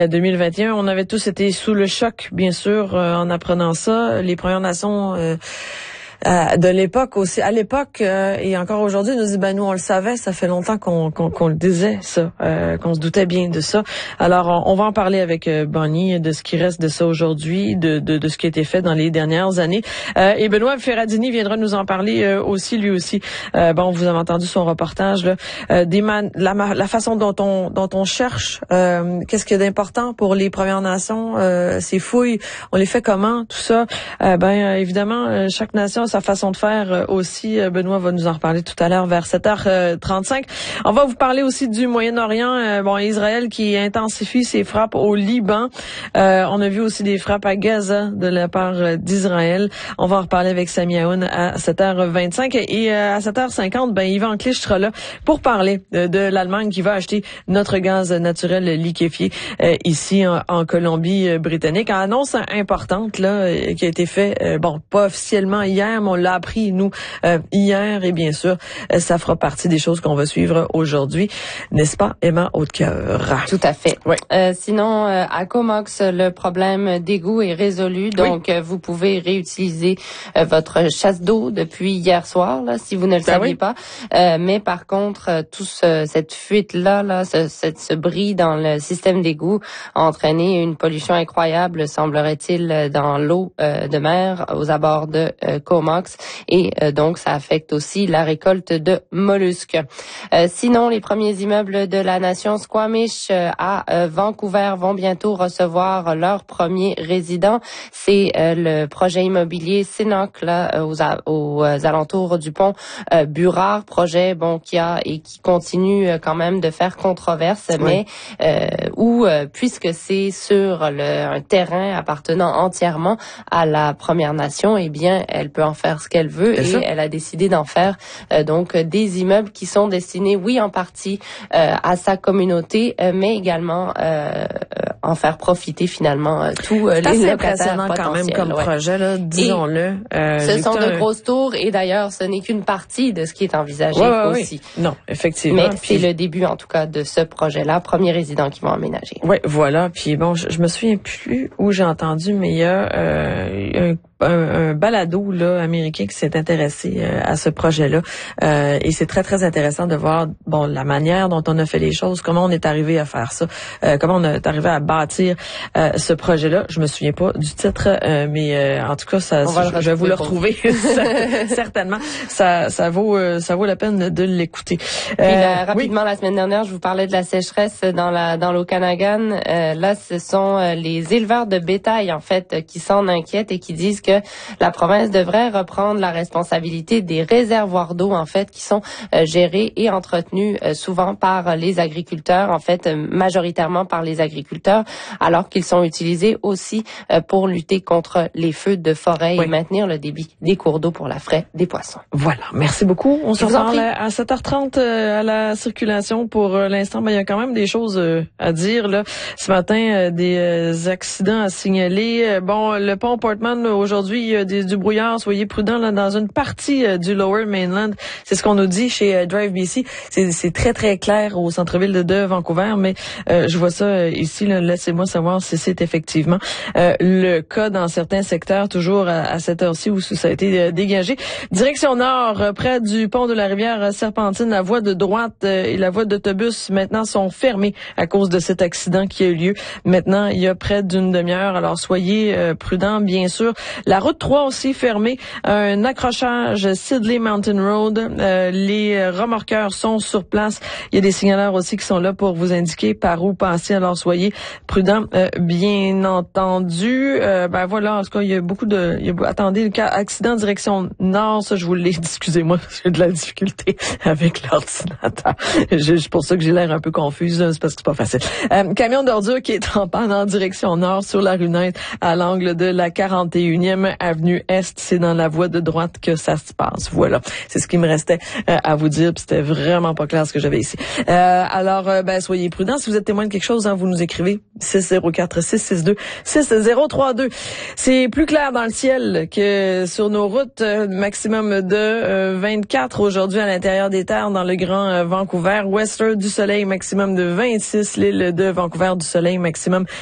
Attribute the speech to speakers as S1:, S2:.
S1: 2021, on avait tous été sous le choc, bien sûr, en apprenant ça. Les Premières Nations de l'époque aussi, à l'époque et encore aujourd'hui, nous dit nous on le savait, ça fait longtemps qu'on le disait ça, qu'on se doutait bien de ça. Alors on va en parler avec Bonnie de ce qui reste de ça aujourd'hui, de ce qui a été fait dans les dernières années. Et Benoît Ferradini viendra nous en parler aussi lui aussi. Vous avez entendu son reportage là, la façon dont on cherche, qu'est-ce qu'il y a d'important pour les Premières Nations, ces fouilles, on les fait comment, tout ça. Évidemment, chaque nation sa façon de faire aussi. Benoît va nous en reparler tout à l'heure vers 7h35. On va vous parler aussi du Moyen-Orient. Israël qui intensifie ses frappes au Liban. On a vu aussi des frappes à Gaza de la part d'Israël. On va en reparler avec Sami Aoun à 7h25. Et à 7h50, Yvan Clich sera là pour parler de l'Allemagne qui va acheter notre gaz naturel liquéfié ici en Colombie-Britannique. Annonce importante là qui a été faite, pas officiellement hier, mais on l'a appris, nous, hier. Et bien sûr, ça fera partie des choses qu'on va suivre aujourd'hui. N'est-ce pas, Emma Hautecoeur?
S2: Tout à fait.
S1: Oui.
S2: Sinon, à Comox, le problème d'égout est résolu. Donc, vous pouvez réutiliser votre chasse d'eau depuis hier soir, là, si vous ne le saviez pas. Mais par contre, cette fuite-là, ce bris dans le système d'égout a entraîné une pollution incroyable, semblerait-il, dans l'eau de mer aux abords de Comox. Et donc, ça affecte aussi la récolte de mollusques. Sinon, les premiers immeubles de la nation Squamish à Vancouver vont bientôt recevoir leurs premiers résidents. C'est le projet immobilier Sinnock là aux alentours du pont Burrard, projet qui a et qui continue quand même de faire controverse, mais puisque c'est sur un terrain appartenant entièrement à la Première Nation, eh bien, elle peut en faire ce qu'elle veut elle a décidé d'en faire donc des immeubles qui sont destinés, en partie à sa communauté, mais également en faire profiter finalement tous les locataires potentiels.
S1: Quand même comme projet, là, disons-le.
S2: Ce sont de grosses tours et d'ailleurs, ce n'est qu'une partie de ce qui est envisagé aussi.
S1: Oui. Non, effectivement.
S2: Mais c'est le début en tout cas de ce projet-là, premier résident qui vont emménager.
S1: Oui, voilà. Puis je me souviens plus où j'ai entendu, mais il y a un balado là américain qui s'est intéressé à ce projet-là et c'est très très intéressant de voir la manière dont on a fait les choses, comment on est arrivé à faire ça, comment on est arrivé à bâtir ce projet-là. Je me souviens pas du titre, mais en tout cas je vais vous le retrouver certainement. Ça vaut la peine de l'écouter.
S2: Rapidement, la semaine dernière, je vous parlais de la sécheresse dans l'Okanagan. Là, ce sont les éleveurs de bétail en fait qui s'en inquiètent et qui disent que la province devrait reprendre la responsabilité des réservoirs d'eau en fait qui sont gérés et entretenus souvent par les agriculteurs, en fait majoritairement par les agriculteurs, alors qu'ils sont utilisés aussi pour lutter contre les feux de forêt et maintenir le débit des cours d'eau pour la fraie des poissons.
S1: Voilà, merci beaucoup. On se reparle à 7h30 à la circulation. Pour l'instant, il y a quand même des choses à dire là. Ce matin, des accidents à signaler. Le pont Portman aujourd'hui, il y a du brouillard. Soyez prudents là dans une partie du Lower Mainland. C'est ce qu'on nous dit chez Drive BC. C'est très très clair au centre-ville de Vancouver, mais je vois ça ici. Là, laissez-moi savoir si c'est effectivement le cas dans certains secteurs, toujours à cette heure-ci où ça a été dégagé. Direction nord, près du pont de la rivière Serpentine, la voie de droite et la voie d'autobus maintenant sont fermées à cause de cet accident qui a eu lieu. Maintenant, il y a près d'une demi-heure. Alors soyez prudents, bien sûr. La route 3 aussi fermée. Un accrochage Sidley Mountain Road. Les remorqueurs sont sur place. Il y a des signaleurs aussi qui sont là pour vous indiquer par où passer. Alors soyez prudents, bien entendu. En tout cas, il y a beaucoup de... attendez, le cas accident direction nord, ça je vous l'ai dit, excusez-moi, j'ai de la difficulté avec l'ordinateur. C'est pour ça que j'ai l'air un peu confuse, c'est parce que c'est pas facile. Camion d'ordures qui est en panne en direction nord sur la rue Nette à l'angle de la 41e avenue Est. C'est dans la voie de droite que ça se passe. Voilà, c'est ce qui me restait à vous dire. Puis c'était vraiment pas clair ce que j'avais ici. Alors, soyez prudents. Si vous êtes témoin de quelque chose, vous nous écrivez 604-662-6032. C'est plus clair dans le ciel que sur nos routes. Maximum de 24 aujourd'hui à l'intérieur des terres dans le Grand Vancouver. Whistler, du soleil, maximum de 26. L'île de Vancouver, du soleil, maximum